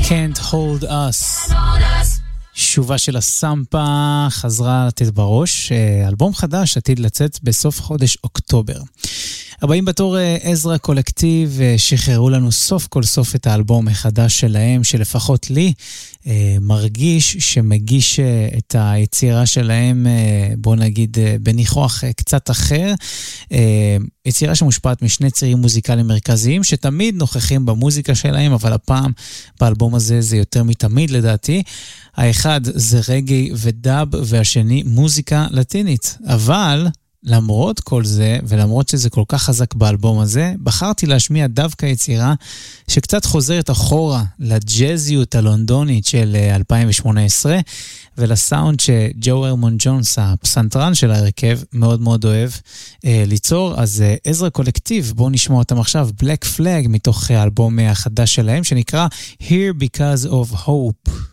Can't Hold Us. שובה של הסמפה חזרה לתת בראש. אלבום חדש עתיד לצאת בסוף חודש אוקטובר. הבאים בתור עזרא קולקטיב שחררו לנו סוף כל סוף את האלבום החדש שלהם, שלפחות לי מרגיש שמגיש את היצירה שלהם, בוא נגיד בניחוח קצת אחר. יצירה שמושפעת משני צירים מוזיקליים מרכזיים שתמיד נוכחים במוזיקה שלהם, אבל הפעם באלבום הזה זה יותר מתמיד לדעתי. האחד זה רגעי ודאב והשני מוזיקה לטינית. אבל למרות כל זה, ולמרות שזה כל כך חזק באלבום הזה, בחרתי להשמיע דווקא יצירה שקצת חוזרת אחורה לג'אזיות הלונדונית של 2018, ולסאונד שג'ו הרמון ג'ונס, הפסנתרן של ההרכב, מאוד מאוד אוהב ליצור. אז עזרא קולקטיב, בואו נשמע אותם עכשיו, Black Flag, מתוך האלבום החדש שלהם, שנקרא Here Because of Hope.